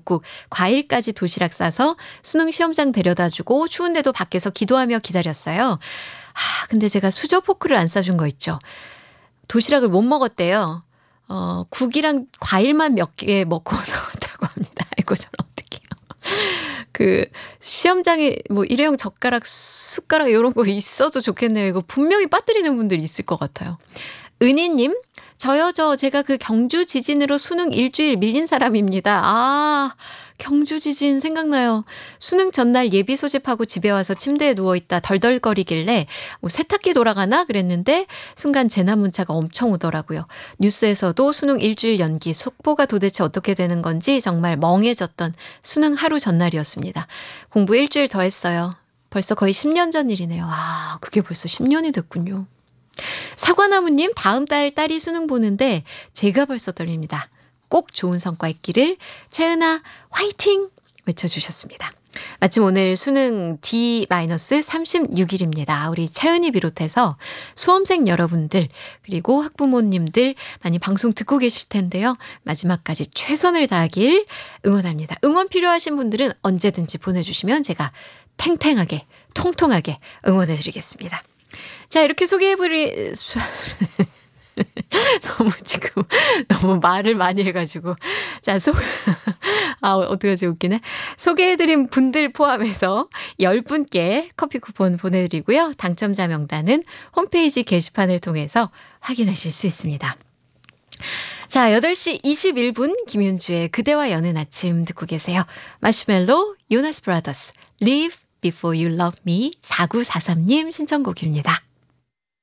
미역국, 과일까지 도시락 싸서 수능 시험장 데려다주고 추운데도 밖에서 기도하며 기다렸어요. 근데 제가 수저 포크를 안 싸준 거 있죠. 도시락을 못 먹었대요. 국이랑 과일만 몇 개 먹고 나왔다고 합니다. 아이고, 저는 어떡해요. 그 시험장에 뭐 일회용 젓가락, 숟가락 이런 거 있어도 좋겠네요. 이거 분명히 빠뜨리는 분들 있을 것 같아요. 은희님, 제가 그 경주 지진으로 수능 일주일 밀린 사람입니다. 경주 지진 생각나요. 수능 전날 예비 소집하고 집에 와서 침대에 누워있다 덜덜거리길래 세탁기 돌아가나 그랬는데 순간 재난 문자가 엄청 오더라고요. 뉴스에서도 수능 일주일 연기, 속보가 도대체 어떻게 되는 건지 정말 멍해졌던 수능 하루 전날이었습니다. 공부 일주일 더 했어요. 벌써 거의 10년 전 일이네요. 그게 벌써 10년이 됐군요. 사과나무님, 다음 달 딸이 수능 보는데 제가 벌써 떨립니다. 꼭 좋은 성과 있기를 채은아 화이팅 외쳐주셨습니다. 마침 오늘 수능 D-36일입니다. 우리 채은이 비롯해서 수험생 여러분들 그리고 학부모님들 많이 방송 듣고 계실 텐데요. 마지막까지 최선을 다하길 응원합니다. 응원 필요하신 분들은 언제든지 보내주시면 제가 탱탱하게 통통하게 응원해드리겠습니다. 자, 이렇게 너무 말을 많이 해가지고. 자, 어떡하지, 웃기네. 소개해드린 분들 포함해서 10분께 커피 쿠폰 보내드리고요. 당첨자 명단은 홈페이지 게시판을 통해서 확인하실 수 있습니다. 자, 8시 21분 김윤주의 그대와 여는 아침 듣고 계세요. 마시멜로, 요나스 브라더스, Live Before You Love Me 4943님 신청곡입니다.